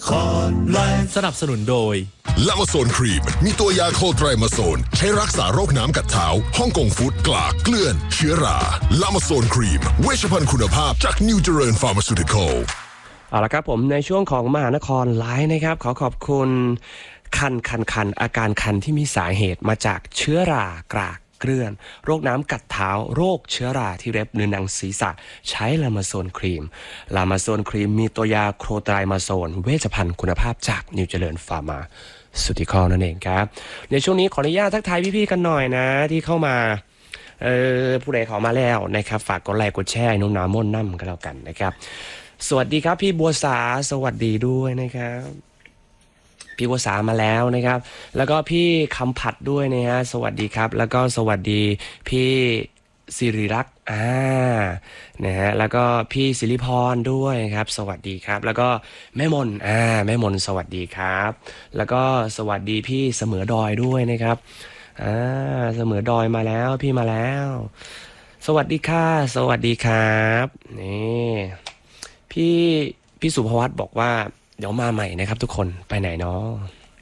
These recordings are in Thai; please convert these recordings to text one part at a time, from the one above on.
สนับสนุนโดยลามาโซนครีมมีตัวยาโคไตรมาโซนใช้รักษาโรคน้ำกัดเท้าฮ่องกงฟู้ดกลากเกลื่อนเชื้อราลามาโซนครีมเวชภัณฑ์คุณภาพจากนิวเจริญฟาร์มาซูติคอลเอาละครับผมในช่วงของมหานครไลฟ์นะครับขอขอบคุณคันอาการคันที่มีสาเหตุมาจากเชื้อรากรากเกลื่อนโรคน้ำกัดเท้าโรคเชื้อราที่เล็บเนื้อหนังศีรษะใช้ลามาโซนครีมลามาโซนครีมมีตัวยาโคไตรมาโซนเวชภัณฑ์คุณภาพจากนิวเจริญฟาร์มาซูติคอลนั่นเองครับในช่วงนี้ขออนุญาตทักทายพี่ๆกันหน่อยนะที่เข้ามาผู้ใดขอมาแล้วนะครับฝากกดไลค์กดแชร์นุ่มน้ำม่นน้ำกันแล้วกันนะครับสวัสดีครับพี่บัวสาสวัสดีด้วยนะครับพี่บัวสามาแล้วนะครับแล้วก็พี่คำผัดด้วยนะฮะสวัสดีครับแล้วก็สวัสดีพี่สิริรักษ์นะฮะแล้วก็พี่สิริพรด้วยครับสวัสดีครับแล้วก็แม่มนแม่มนสวัสดีครับแล้วก็สวัสดีพี่เสมอดอยด้วยนะครับเสมอดอยมาแล้วพี่มาแล้วสวัสดีค่ะสวัสดีครับนี่พี่สุภวัตบอกว่าเดี๋ยวมาใหม่นะครับทุกคนไปไหนเนาะ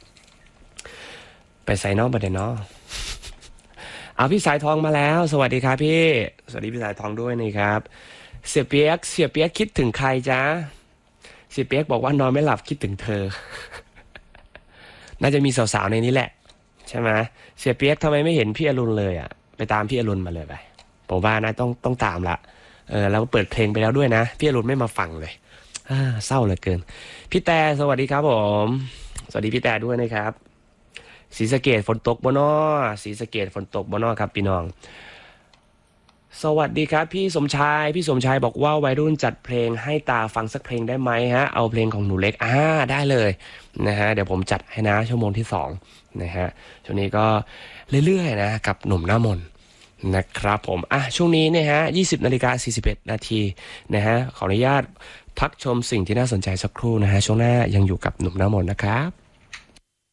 ไปไซนอกประเด็นเนาะเอาพี่สายทองมาแล้วสวัสดีครับพี่สวัสดีพี่สายทองด้วยนะครับเสียเปียกคิดถึงใครจ๊ะเสียเปียกบอกว่านอนไม่หลับคิดถึงเธอ น่าจะมีสาวๆในนี้แหละใช่ไหมเสียเปียกทำไมไม่เห็นพี่อรุณเลยอ่ะไปตามพี่อรุณมาเลยไปผมว่านะต้องตามละแล้วก็เปิดเพลงไปแล้วด้วยนะพี่อรุณไม่มาฟังเลยเศร้าเหลือเกินพี่แต่สวัสดีครับผมสวัสดีพี่แต่ด้วยนะครับศรีสะเกษฝนตกบ่น้อศรีสะเกษฝนตกบ่น้อครับพี่น้องสวัสดีครับพี่สมชายบอกว่าวัยรุ่นจัดเพลงให้ตาฟังสักเพลงได้ไหมฮะเอาเพลงของหนูเล็กได้เลยนะฮะเดี๋ยวผมจัดให้นะชั่วโมงที่2นะฮะช่วงนี้ก็เรื่อยๆนะกับหนุ่มหน้ามนนะครับผมช่วงนี้นะฮะ 20:41 นาทีนะฮะขออนุญาตพักชมสิ่งที่น่าสนใจสักครู่นะฮะช่วงหน้ายังอยู่กับหนุ่มหน้ามนนะครับ